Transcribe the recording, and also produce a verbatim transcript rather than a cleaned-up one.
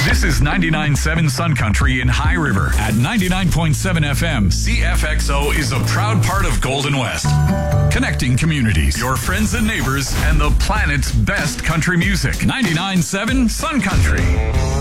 This is ninety-nine point seven Sun Country in High River. At ninety-nine point seven F M, C F X O is a proud part of Golden West. Connecting communities, your friends and neighbors, and the planet's best country music. ninety-nine point seven Sun Country.